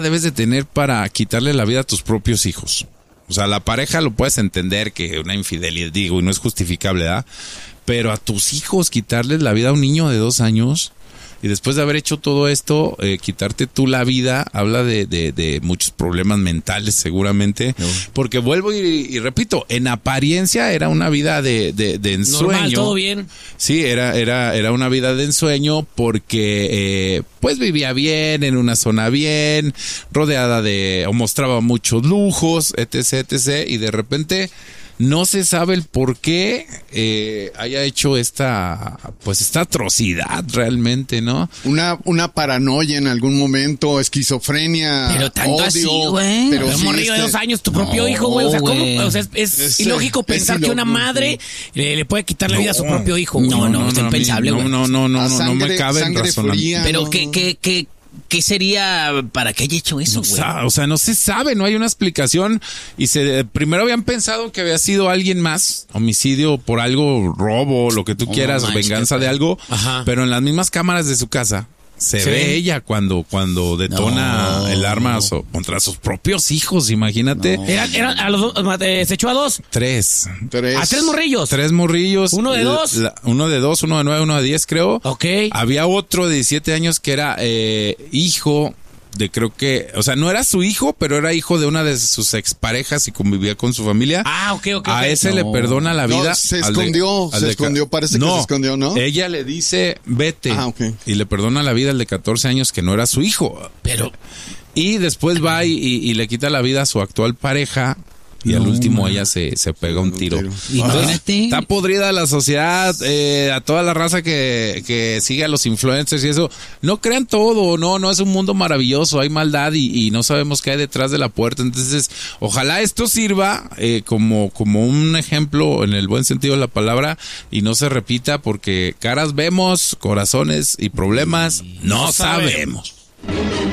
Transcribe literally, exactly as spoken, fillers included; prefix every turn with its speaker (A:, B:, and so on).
A: debes de tener para quitarle la vida a tus propios hijos? O sea, la pareja lo puedes entender que una infidelidad, digo, y no es justificable, ¿verdad? Pero a tus hijos quitarles la vida a un niño de dos años y después de haber hecho todo esto, eh, quitarte tú la vida, habla de, de, de muchos problemas mentales seguramente. No. Porque vuelvo y, y repito, en apariencia era una vida de, de, de ensueño.
B: Normal, todo bien.
A: Sí, era, era, era una vida de ensueño porque eh, pues vivía bien, en una zona bien, rodeada de, o mostraba muchos lujos, etc, etc, y de repente no se sabe el por qué eh, haya hecho esta, pues esta atrocidad realmente, ¿no?
C: Una, una paranoia en algún momento, esquizofrenia,
B: pero tanto
C: odio.
B: Así, güey.
C: Pero
B: un
C: sí,
B: morrillo
C: este...
B: de dos años, tu propio no, hijo, güey. O sea, ¿cómo? O sea, es, es, es ilógico es pensar ilógico, que una madre le, le puede quitar la vida no, a su propio hijo.
A: No, no, no, es impensable, güey. No, no, no, no, no, no me cabe en razonamiento.
B: Pero no, que, que, que ¿qué sería para que haya hecho eso, güey?
A: No, o sea, no se sabe, no hay una explicación. Y se primero habían pensado que había sido alguien más, homicidio por algo, robo, lo que tú oh, quieras, manches, venganza de algo. Ajá. Pero en las mismas cámaras de su casa se ¿Sí? ve ella cuando, cuando detona no. el arma so, contra sus propios hijos, imagínate.
B: No. Era, era, a los, eh, ¿se echó a dos?
A: Tres.
C: Tres.
B: ¿A tres morrillos?
A: Tres morrillos.
B: ¿Uno de dos?
A: La, uno de dos, uno de nueve, uno de diez, creo.
B: Ok.
A: Había otro de diecisiete años que era eh, hijo de, creo que, o sea, no era su hijo, pero era hijo de una de sus exparejas y convivía con su familia.
B: Ah, ok, ok.
A: A
B: okay.
A: ese
B: no.
A: le perdona la vida.
C: No, se escondió,
A: de,
C: se escondió, parece
A: no,
C: que se escondió, ¿no?
A: Ella le dice, vete.
C: Ah, ok.
A: Y le perdona la vida al de catorce años que no era su hijo.
B: Pero...
A: Y después va y, y, y le quita la vida a su actual pareja. Y no, al último man. ella se, se pega un tiro.
B: Imagínate.
A: Está podrida la sociedad, eh, a toda la raza que, que sigue a los influencers y eso. No crean todo, no, no es un mundo maravilloso, hay maldad y, y no sabemos qué hay detrás de la puerta. Entonces, ojalá esto sirva eh, como, como un ejemplo en el buen sentido de la palabra y no se repita porque caras vemos, corazones y problemas no, no sabemos. sabemos.